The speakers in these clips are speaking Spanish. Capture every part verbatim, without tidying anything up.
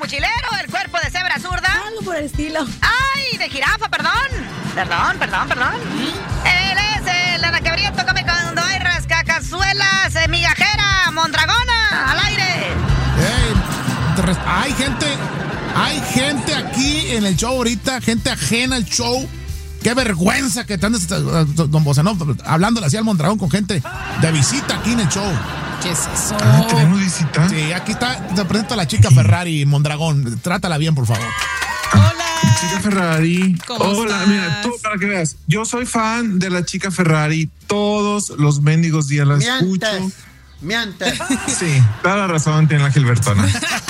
mochilero, el cuerpo de cebra zurda. Algo por el estilo. ¡Ay, de jirafa, perdón! Perdón, perdón, perdón. ¿Mm? Él es el anaquebriento, come cuando hay rascacazuelas, eh, migajera, mondragona, al aire. Hey, hay gente, hay gente aquí en el show ahorita, gente ajena al show. Qué vergüenza que te andes, don Bosanov, hablándole así al Mondragón con gente de visita aquí en el show. ¿Qué es eso? Ah, ¿tenemos visita? Sí, aquí está, te presento a la chica Ferrari, Mondragón. Trátala bien, por favor. Hola. Chica Ferrari. ¿Cómo Hola, estás? mira, tú para que veas. Yo soy fan de la chica Ferrari. Todos los mendigos días la escucho. Mientes. Sí, toda la razón tiene la Gilbertona.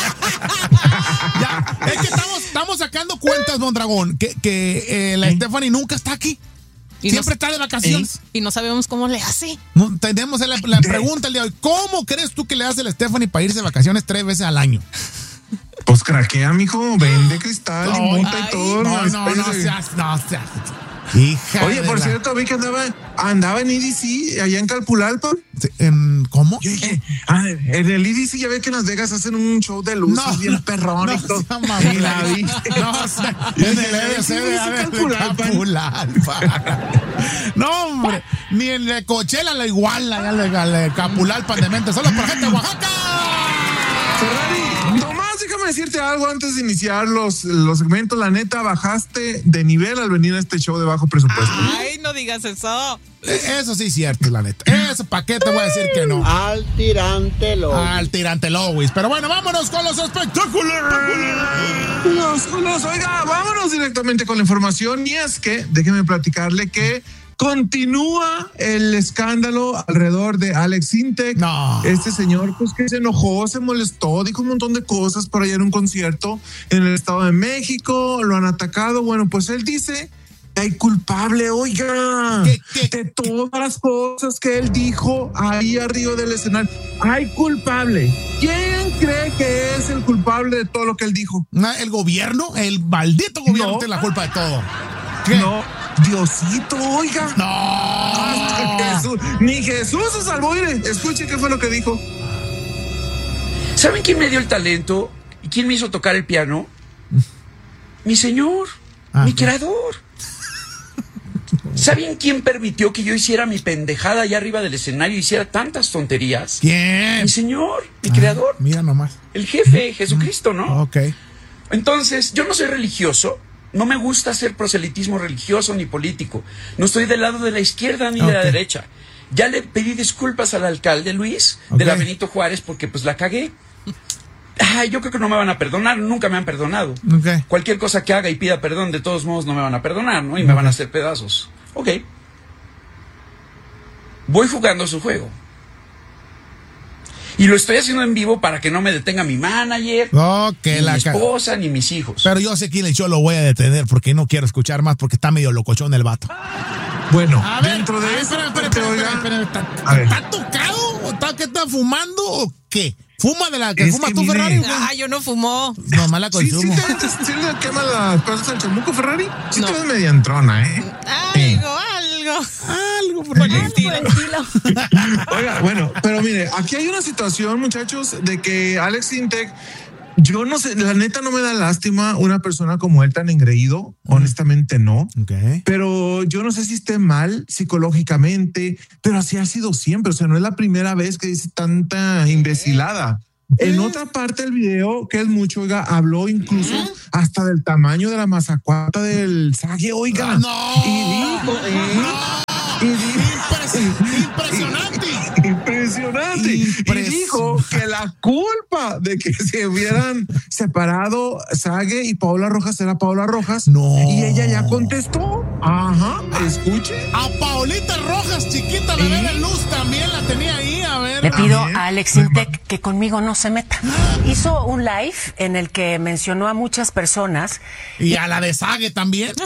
Ya, es que estamos, estamos sacando cuentas, Mondragón, que, que eh, la ¿Eh? Stephanie nunca está aquí. Y Siempre no, está de vacaciones. y no sabemos cómo le hace. No, tenemos la, la pregunta el día de hoy. ¿Cómo crees tú que le hace la Stephanie para irse de vacaciones tres veces al año? Pues craquea, mijo, vende cristal y Ay, monta y todo. No, no, no, no seas, no seas. Hija Oye, de por la- cierto, vi que andaba, andaba en E D C, allá en Calpulalpa. ¿En ¿Cómo? Yo dije, ah, en el E D C ya ve que en Las Vegas hacen un show de luces No, bien perrón no y todo. sea mamón. Y la vi. No, o sea, Yo en dije, el E D C sí, debe sí, haber de Calpulalpa. Capulalpa. No, hombre, ni en la Coachella la iguala, ya le, le Capulalpan de mente, solo por gente de Oaxaca. Ferrari, nomás déjame decirte algo antes de iniciar los, los segmentos. La neta, bajaste de nivel al venir a este show de bajo presupuesto. Ay, no digas eso. Eso sí es cierto, la neta. Eso, ¿para qué te voy a decir que no? Al tirante lo. Al tirante Lois. Pero bueno, vámonos con los espectáculos. Los, los, oiga, vámonos directamente con la información. Y es que, déjeme platicarle que continúa el escándalo alrededor de Alex Intec. No. Este señor, pues que se enojó, se molestó, dijo un montón de cosas por allá en un concierto en el Estado de México, lo han atacado. Bueno, pues él dice que hay culpable, oiga, ¿Qué, qué, de todas las cosas que él dijo ahí arriba del escenario. Hay culpable. ¿Quién cree que es el culpable de todo lo que él dijo? No, ¿el gobierno? El maldito gobierno No. tiene la culpa de todo. ¿Qué? No, Diosito, oiga. No. Jesús, ni Jesús se salvó. Mire, escuche qué fue lo que dijo. ¿Saben quién me dio el talento? ¿Y quién me hizo tocar el piano? Mi señor, Ah, mi ok. creador. ¿Saben quién permitió que yo hiciera mi pendejada allá arriba del escenario y hiciera tantas tonterías? ¿Quién? Mi señor, mi Ah, creador, Mira nomás. el jefe, Jesucristo, ¿no? Ok. Entonces, yo no soy religioso, no me gusta hacer proselitismo religioso ni político. No estoy del lado de la izquierda ni de la Ok. derecha. Ya le pedí disculpas al alcalde Luis Ok. de la Benito Juárez porque pues la cagué. Ay, yo creo que no me van a perdonar, nunca me han perdonado. Ok. Cualquier cosa que haga y pida perdón, de todos modos no me van a perdonar, ¿no? Y me van a hacer pedazos. Ok. Voy jugando su juego. Y lo estoy haciendo en vivo para que no me detenga mi manager, Ok, ni la mi ca- esposa, ni mis hijos. Pero yo sé que en el show lo voy a detener porque no quiero escuchar más porque está medio locochón el vato. Bueno, A ver, dentro de a ver, eso, espera, espera, te espera, oiga, espera, espera, ¿está, A ver. ¿está tocado? ¿O está, ¿Qué está fumando o qué? ¿Fuma de la que Es fumas que tú, mire. Ferrari? o qué? Ah, yo no fumo. Nomás la sí, sí, consumo. te, te- sí le quema las cosas al chamuco, Ferrari. Sí No. te ves media entrona, ¿eh? Algo, algo. Algo por Por el el estilo. estilo. Oiga, bueno, pero mire, aquí hay una situación, muchachos, de que Alex Intec, yo no sé, la neta no me da lástima una persona como él tan engreído, honestamente no. Ok. Pero yo no sé si esté mal psicológicamente, pero así ha sido siempre. O sea, no es la primera vez que dice tanta imbecilada. En otra parte del video, que es mucho, oiga, habló incluso hasta del tamaño de la mazacuata del sague, oiga. Ah, no. Y dijo, eh, y dijo, Impres- impresionante. Impresionante. Impres- Y dijo que la culpa de que se hubieran separado Sague y Paola Rojas era Paola Rojas. No. Y ella ya contestó. Ajá, escuche. A Paolita Rojas, chiquita, bebé de luz, también la tenía ahí. A ver. Le pido Bien. a Alex Intec que conmigo no se meta. Hizo un live en el que mencionó a muchas personas Y a la de Sague también.